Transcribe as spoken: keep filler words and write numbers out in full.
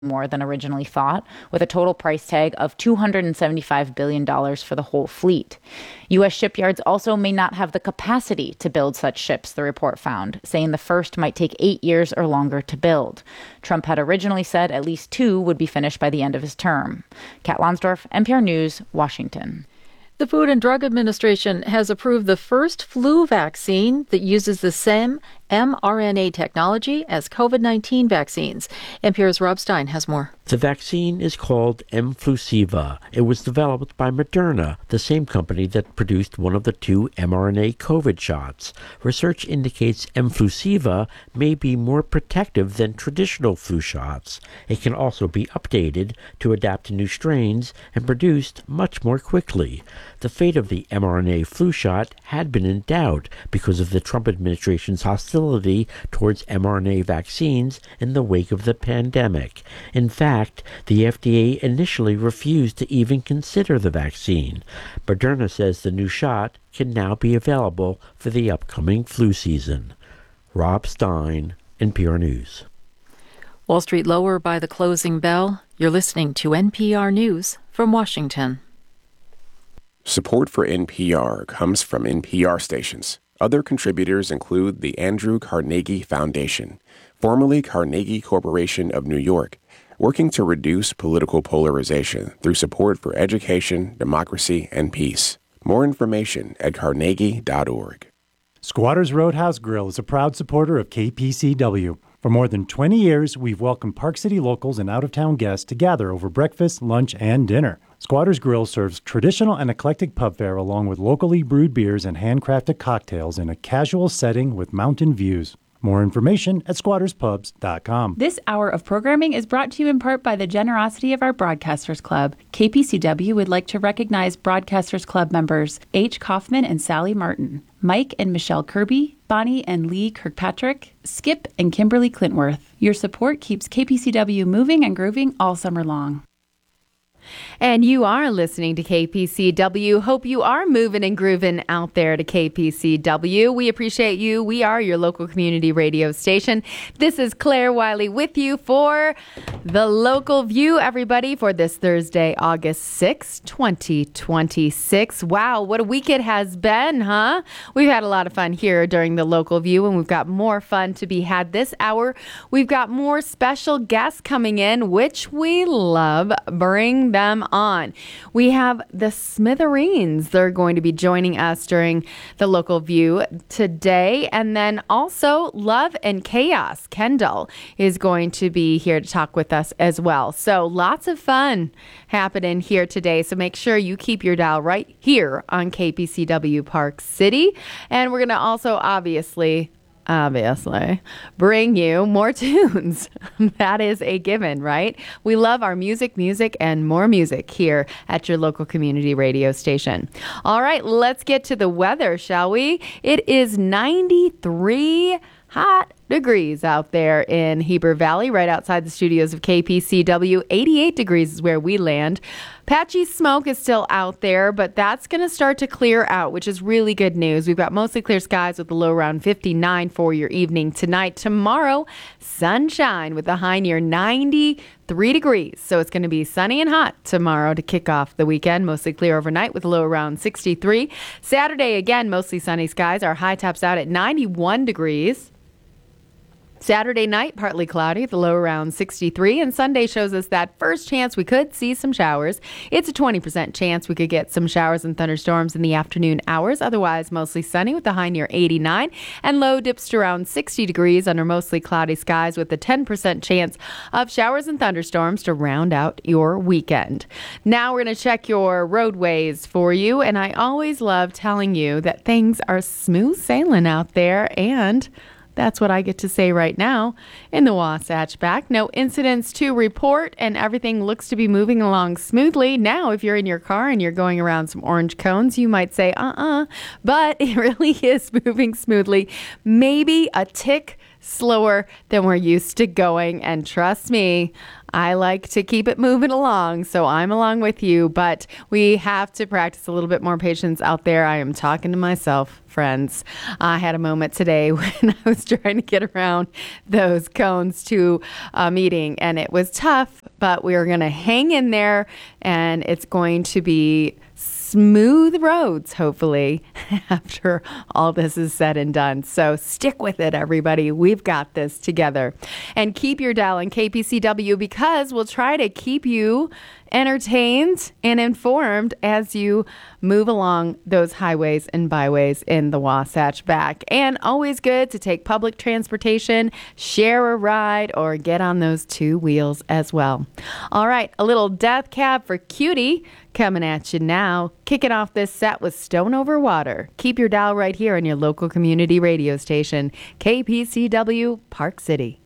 more than originally thought, with a total price tag of two hundred seventy-five billion dollars for the whole fleet. U S shipyards also may not have the capacity to build such ships, the report found, saying the first might take eight years or longer to build. Trump had originally said at least two would be finished by the end of his term. Kat Lonsdorf, N P R News, Washington. The Food and Drug Administration has approved the first flu vaccine that uses the same mRNA technology as COVID nineteen vaccines. N P R's Rob Stein has more. The vaccine is called Mflusiva. It was developed by Moderna, the same company that produced one of the two mRNA COVID shots. Research indicates Mflusiva may be more protective than traditional flu shots. It can also be updated to adapt to new strains and produced much more quickly. The fate of the mRNA flu shot had been in doubt because of the Trump administration's hostility towards mRNA vaccines in the wake of the pandemic. In fact, the F D A initially refused to even consider the vaccine. Moderna says the new shot can now be available for the upcoming flu season. Rob Stein, N P R News. Wall Street lower by the closing bell. You're listening to N P R News from Washington. Support for N P R comes from N P R stations. Other contributors include the Andrew Carnegie Foundation, formerly Carnegie Corporation of New York, working to reduce political polarization through support for education, democracy, and peace. More information at carnegie dot org. Squatters Roadhouse Grill is a proud supporter of K P C W. For more than twenty years, we've welcomed Park City locals and out-of-town guests to gather over breakfast, lunch, and dinner. Squatters Grill serves traditional and eclectic pub fare along with locally brewed beers and handcrafted cocktails in a casual setting with mountain views. More information at squatters pubs dot com. This hour of programming is brought to you in part by the generosity of our Broadcasters Club. K P C W would like to recognize Broadcasters Club members H. Kaufman and Sally Martin, Mike and Michelle Kirby, Bonnie and Lee Kirkpatrick, Skip and Kimberly Clintworth. Your support keeps K P C W moving and grooving all summer long. And you are listening to K P C W. Hope you are moving and grooving out there to K P C W. We appreciate you. We are your local community radio station. This is Claire Wiley with you for the Local View, everybody, for this Thursday, August sixth, twenty twenty-six. Wow, what a week it has been, huh? We've had a lot of fun here during the Local View, and we've got more fun to be had this hour. We've got more special guests coming in, which we love. Bring them on. We have the Smithereens. They're going to be joining us during the Local View today. And then also Love and Chaos. Kendall is going to be here to talk with us as well. So lots of fun happening here today. So make sure you keep your dial right here on K P C W Park City. And we're going to also obviously Obviously, bring you more tunes. That is a given, right? We love our music, music, and more music here at your local community radio station. All right, let's get to the weather, shall we? It is ninety-three hot degrees out there in Heber Valley, right outside the studios of K P C W. eighty-eight degrees is where we land. Patchy smoke is still out there, but that's going to start to clear out, which is really good news. We've got mostly clear skies with a low around fifty-nine for your evening tonight. Tomorrow, sunshine with a high near ninety-three degrees. So it's going to be sunny and hot tomorrow to kick off the weekend. Mostly clear overnight with a low around sixty-three. Saturday, again, mostly sunny skies. Our high tops out at ninety-one degrees. Saturday night, partly cloudy, the low around sixty-three, and Sunday shows us that first chance we could see some showers. It's a twenty percent chance we could get some showers and thunderstorms in the afternoon hours. Otherwise, mostly sunny with a high near eighty-nine, and low dips to around sixty degrees under mostly cloudy skies with a ten percent chance of showers and thunderstorms to round out your weekend. Now we're going to check your roadways for you, and I always love telling you that things are smooth sailing out there, and that's what I get to say right now in the Wasatch Back. No incidents to report, and everything looks to be moving along smoothly. Now, if you're in your car and you're going around some orange cones, you might say, uh-uh, but it really is moving smoothly. Maybe a tick slower than we're used to going. And trust me, I like to keep it moving along, so I'm along with you, but we have to practice a little bit more patience out there. I am talking to myself, friends. I had a moment today when I was trying to get around those cones to a meeting, and it was tough, but we are going to hang in there, and it's going to be smooth roads, hopefully, after all this is said and done. So stick with it, everybody. We've got this together. And keep your dial on K P C W, because we'll try to keep you entertained and informed as you move along those highways and byways in the Wasatch Back. And always good to take public transportation, share a ride, or get on those two wheels as well. All right, a little Death Cab for Cutie coming at you now. Kicking off this set with Stone Over Water. Keep your dial right here on your local community radio station, K P C W, Park City.